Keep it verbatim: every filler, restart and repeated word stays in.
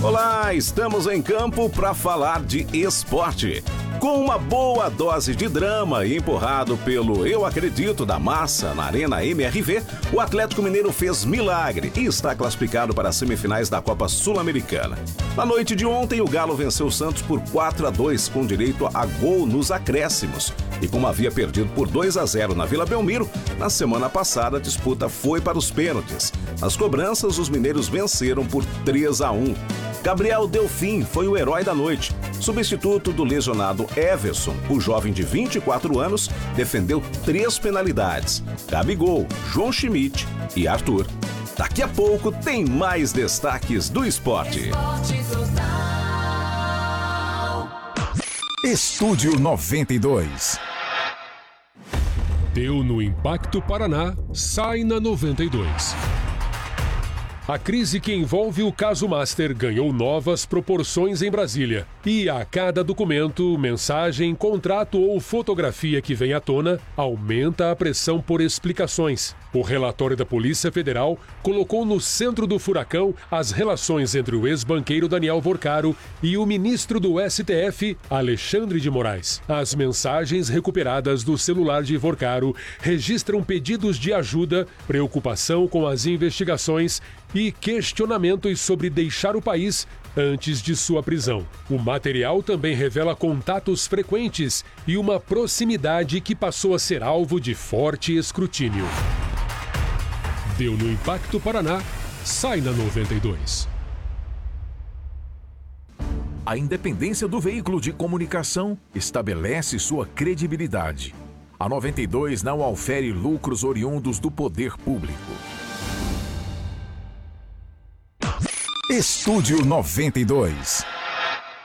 Olá, estamos em campo para falar de esporte. Com uma boa dose de drama e empurrado pelo Eu Acredito da Massa na Arena M R V, o Atlético Mineiro fez milagre e está classificado para as semifinais da Copa Sul-Americana. Na noite de ontem, o Galo venceu o Santos por quatro a dois, com direito a gol nos acréscimos. E como havia perdido por dois a zero na Vila Belmiro, na semana passada a disputa foi para os pênaltis. Nas cobranças, os mineiros venceram por três a um. Gabriel Delfim foi o herói da noite. Substituto do lesionado Everson, o jovem de vinte e quatro anos, defendeu três penalidades. Gabigol, João Schmidt e Arthur. Daqui a pouco tem mais destaques do esporte. Estúdio noventa e dois. Deu no Impacto Paraná, sai na noventa e dois. A crise que envolve o caso Master ganhou novas proporções em Brasília. E a cada documento, mensagem, contrato ou fotografia que vem à tona, aumenta a pressão por explicações. O relatório da Polícia Federal colocou no centro do furacão as relações entre o ex-banqueiro Daniel Vorcaro e o ministro do S T F, Alexandre de Moraes. As mensagens recuperadas do celular de Vorcaro registram pedidos de ajuda, preocupação com as investigações e questionamentos sobre deixar o país antes de sua prisão. O material também revela contatos frequentes e uma proximidade que passou a ser alvo de forte escrutínio. Deu no Impacto Paraná, sai na noventa e dois. A independência do veículo de comunicação estabelece sua credibilidade. A noventa e dois não aufere lucros oriundos do poder público. Estúdio noventa e dois.